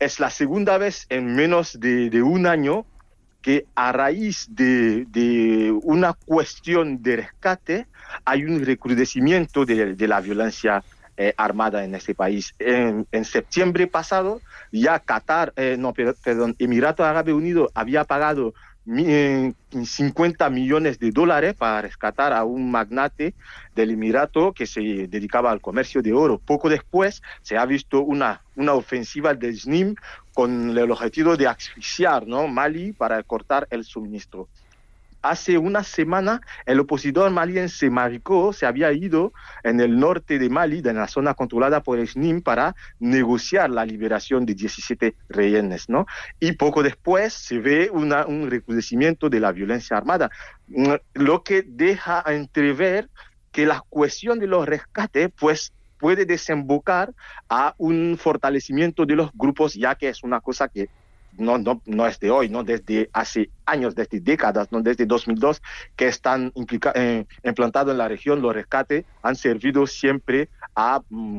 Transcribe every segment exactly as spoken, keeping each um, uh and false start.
es la segunda vez en menos de, de un año que a raíz de, de una cuestión de rescate hay un recrudecimiento de, de la violencia eh, armada en este país. En, en septiembre pasado ya Qatar, eh, no, perdón, Emiratos Árabes Unidos había pagado cincuenta millones de dólares para rescatar a un magnate del Emirato que se dedicaba al comercio de oro. Poco después se ha visto una, una ofensiva del S N I M con el objetivo de asfixiar, ¿no?, Mali para cortar el suministro. Hace una semana el opositor maliense Maricó se había ido en el norte de Mali, en la zona controlada por el S N I M, para negociar la liberación de diecisiete rehenes, ¿no? Y poco después se ve una, un recrudecimiento de la violencia armada, lo que deja entrever que la cuestión de los rescates pues, puede desembocar a un fortalecimiento de los grupos, ya que es una cosa que No, no, no es de hoy, no desde hace años, desde décadas, no desde dos mil dos, que están implica, eh, implantados en la región. Los rescates han servido siempre a,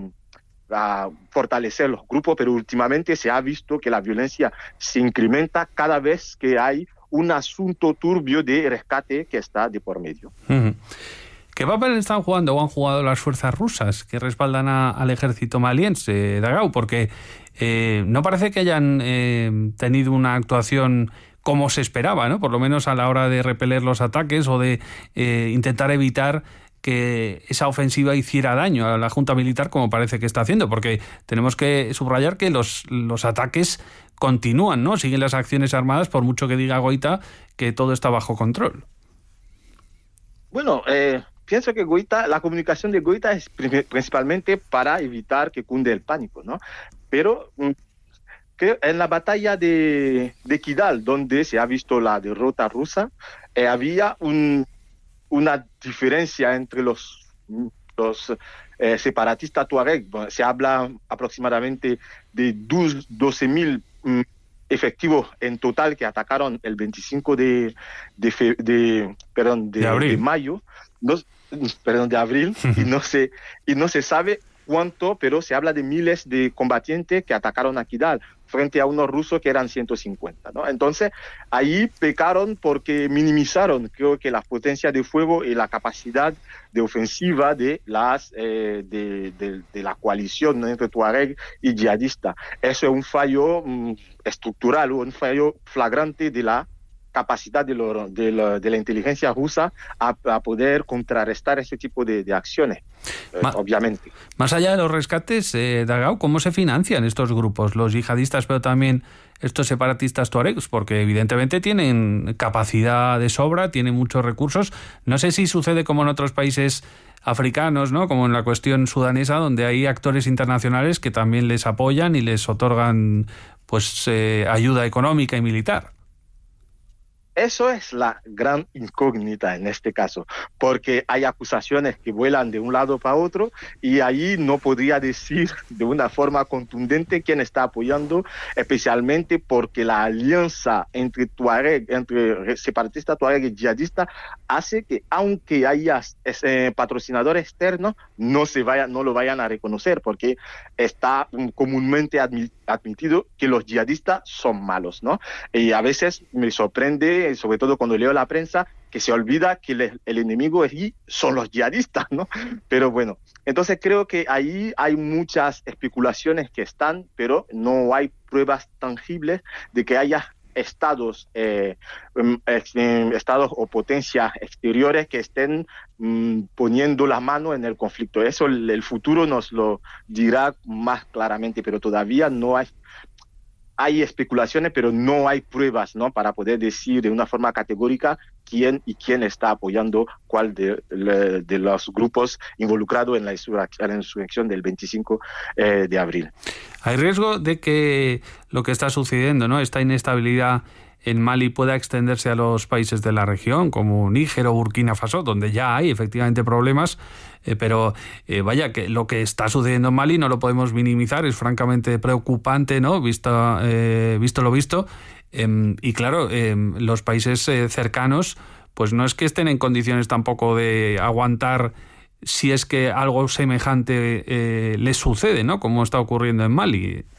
a fortalecer los grupos, pero últimamente se ha visto que la violencia se incrementa cada vez que hay un asunto turbio de rescate que está de por medio. Uh-huh. ¿Qué papel están jugando o han jugado las fuerzas rusas que respaldan a, al ejército maliense, Dagao? Porque eh, no parece que hayan eh, tenido una actuación como se esperaba, ¿no? Por lo menos a la hora de repeler los ataques o de eh, intentar evitar que esa ofensiva hiciera daño a la Junta Militar, como parece que está haciendo, porque tenemos que subrayar que los, los ataques continúan, ¿no? Siguen las acciones armadas, por mucho que diga Goita que todo está bajo control. Bueno, eh... pienso que Goita, la comunicación de Goita es principalmente para evitar que cunde el pánico, ¿no? Pero que en la batalla de, de Kidal, donde se ha visto la derrota rusa, eh, había un, una diferencia entre los, los eh, separatistas tuareg. Bueno, se habla aproximadamente de doce mil mm, efectivos en total que atacaron el veinticinco de, de, fe, de, perdón, de, de, de mayo. No, perdón, de abril, y no se, y no se sabe cuánto, pero se habla de miles de combatientes que atacaron a Kidal frente a unos rusos que eran ciento cincuenta, ¿no? Entonces, ahí pecaron porque minimizaron, creo que la potencia de fuego y la capacidad de ofensiva de, las, eh, de, de, de la coalición, ¿no?, entre Tuareg y yihadista. Eso es un fallo mm, estructural, un fallo flagrante de la capacidad de, lo, de, la, de la inteligencia rusa a, a poder contrarrestar ese tipo de, de acciones, eh, Ma, obviamente. Más allá de los rescates, eh, Dagao, ¿cómo se financian estos grupos, los yihadistas, pero también estos separatistas tuaregs? Porque evidentemente tienen capacidad de sobra, tienen muchos recursos. No sé si sucede como en otros países africanos, ¿no?, como en la cuestión sudanesa, donde hay actores internacionales que también les apoyan y les otorgan pues eh, ayuda económica y militar. Eso es la gran incógnita en este caso, porque hay acusaciones que vuelan de un lado para otro y ahí no podría decir de una forma contundente quién está apoyando, especialmente porque la alianza entre Tuareg, entre separatistas Tuareg y yihadistas hace que aunque haya ese patrocinador externo, no se vaya, no lo vayan a reconocer, porque está comúnmente admitido que los yihadistas son malos, ¿no? Y a veces me sorprende, sobre todo cuando leo la prensa, que se olvida que le, el enemigo allí son los yihadistas, ¿no? Pero bueno, entonces creo que ahí hay muchas especulaciones que están, pero no hay pruebas tangibles de que haya estados, eh, eh, estados o potencias exteriores que estén mm, poniendo la mano en el conflicto. Eso el, el futuro nos lo dirá más claramente, pero todavía no hay Hay especulaciones, pero no hay pruebas, ¿no?, para poder decir de una forma categórica quién y quién está apoyando cuál de, de, de los grupos involucrados en la insurrección del veinticinco eh, de abril. Hay riesgo de que lo que está sucediendo, ¿no?, esta inestabilidad en Mali pueda extenderse a los países de la región, como Níger o Burkina Faso, donde ya hay efectivamente problemas, eh, pero eh, vaya, que lo que está sucediendo en Mali no lo podemos minimizar, es francamente preocupante, ¿no?, visto, eh, visto lo visto, eh, y claro, eh, los países eh, cercanos, pues no es que estén en condiciones tampoco de aguantar si es que algo semejante eh, les sucede, ¿no?, como está ocurriendo en Mali.